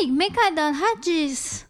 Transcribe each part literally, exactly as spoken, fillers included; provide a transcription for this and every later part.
megadon hagis.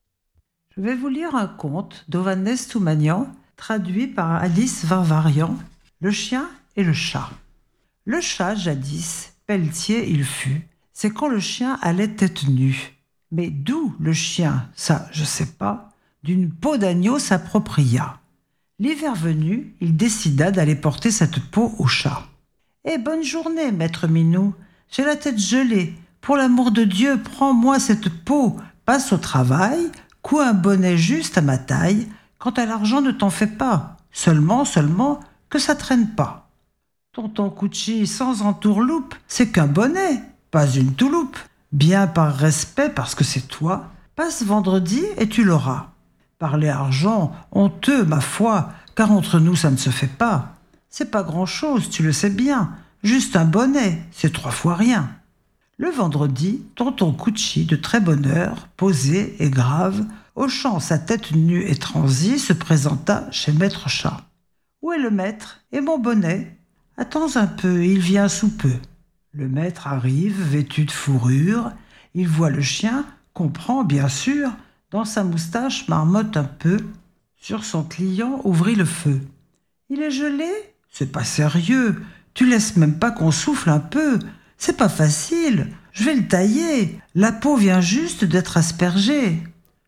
Je vais vous lire un conte d'Ovannes Toumanian, traduit par Alice Varvarian, Le chien et le chat. Le chat, jadis, pelletier il fut, c'est quand le chien allait tête nue. Mais d'où le chien, ça je sais pas, d'une peau d'agneau s'appropria. L'hiver venu, il décida d'aller porter cette peau au chat. « Eh, bonne journée, maître Minou, j'ai la tête gelée. Pour l'amour de Dieu, prends-moi cette peau, passe au travail, coud un bonnet juste à ma taille. Quant à l'argent, ne t'en fais pas, seulement, seulement, que ça traîne pas. Tonton Couchi, sans entourloupe, c'est qu'un bonnet, pas une touloupe. Bien par respect, parce que c'est toi, passe vendredi et tu l'auras. Parler argent, honteux, ma foi, car entre nous ça ne se fait pas. C'est pas grand-chose, tu le sais bien, juste un bonnet, c'est trois fois rien. » Le vendredi, tonton Couchi, de très bonne heure, posé et grave, hochant sa tête nue et transie, se présenta chez maître chat. « Où est le maître? Et mon bonnet? Attends un peu, il vient sous peu. » Le maître arrive, vêtu de fourrure, il voit le chien, comprend bien sûr, dans sa moustache marmotte un peu, sur son client ouvrit le feu. « Il est gelé? C'est pas sérieux, tu laisses même pas qu'on souffle un peu. C'est pas facile, je vais le tailler, la peau vient juste d'être aspergée. »«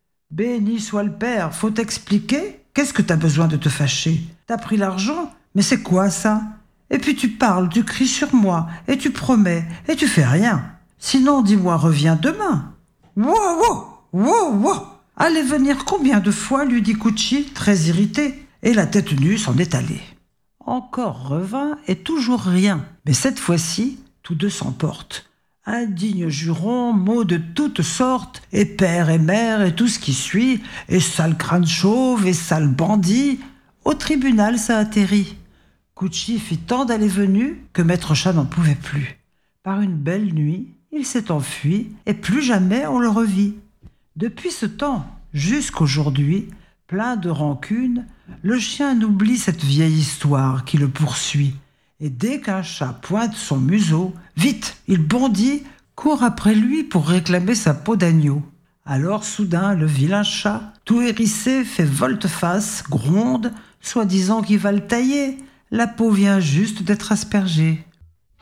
Béni soit le père, faut t'expliquer, qu'est-ce que t'as besoin de te fâcher? T'as pris l'argent? Mais c'est quoi ça? Et puis tu parles, tu cries sur moi, et tu promets, et tu fais rien. Sinon, dis-moi, reviens demain. »« Wow, wow, wow, wow. Allez venir combien de fois, lui dit Couchi, très irrité, et la tête nue s'en est allée. Encore revint, et toujours rien, mais cette fois-ci, tous deux s'emportent. Indignes jurons, mots de toutes sortes, et père et mère, et tout ce qui suit, et sale crâne chauve, et sale bandit. Au tribunal, ça atterrit. Couchi fit tant d'allées-venues que maître chat n'en pouvait plus. Par une belle nuit, il s'est enfui, et plus jamais on le revit. Depuis ce temps, jusqu'aujourd'hui, plein de rancune, le chien n'oublie cette vieille histoire qui le poursuit. Et dès qu'un chat pointe son museau, vite, il bondit, court après lui pour réclamer sa peau d'agneau. Alors soudain, le vilain chat, tout hérissé, fait volte-face, gronde, soi-disant qu'il va le tailler. La peau vient juste d'être aspergée.